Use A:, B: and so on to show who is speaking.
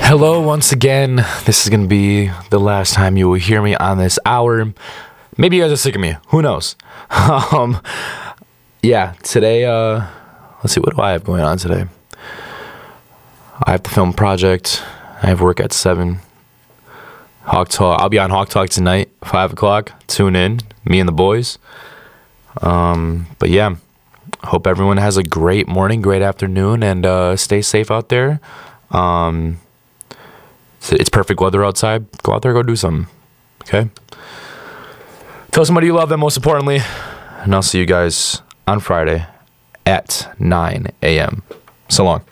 A: Hello once again. This is going to be the last time you will hear me on this hour. Maybe you guys are sick of me. Who knows? Yeah, today, let's see, what do I have going on today? I have the film project. I have work at 7. Hawk Talk. I'll be on Hawk Talk tonight, 5 o'clock. Tune in, me and the boys. But yeah, hope everyone has a great morning, great afternoon, and stay safe out there. It's perfect weather outside. Go out there, go do something. Okay? Tell somebody you love them, most importantly. And I'll see you guys on Friday at 9 a.m. So long.